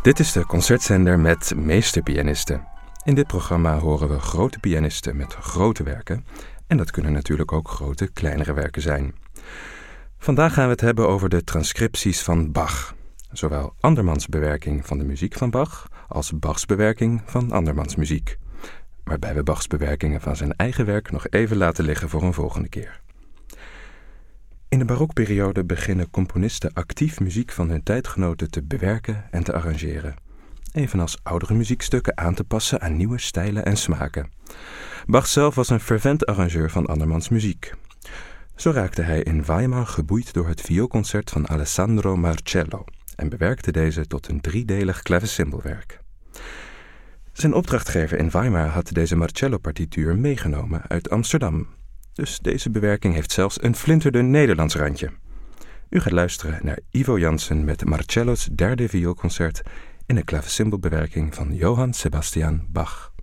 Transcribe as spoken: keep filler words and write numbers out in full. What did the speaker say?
Dit is de concertzender met meesterpianisten. In dit programma horen we grote pianisten met grote werken. En dat kunnen natuurlijk ook grote, kleinere werken zijn. Vandaag gaan we het hebben over de transcripties van Bach. Zowel andermans bewerking van de muziek van Bach als Bachs bewerking van andermans muziek. Waarbij we Bachs bewerkingen van zijn eigen werk nog even laten liggen voor een volgende keer. In de barokperiode beginnen componisten actief muziek van hun tijdgenoten te bewerken en te arrangeren. Evenals oudere muziekstukken aan te passen aan nieuwe stijlen en smaken. Bach zelf was een fervent arrangeur van andermans muziek. Zo raakte hij in Weimar geboeid door het vioolconcert van Alessandro Marcello en bewerkte deze tot een driedelig klavecimbelwerk. Zijn opdrachtgever in Weimar had deze Marcello-partituur meegenomen uit Amsterdam. Dus deze bewerking heeft zelfs een flinterdun Nederlands randje. U gaat luisteren naar Ivo Jansen met Marcello's derde vioolconcert in een klavecimbelbewerking van Johann Sebastian Bach.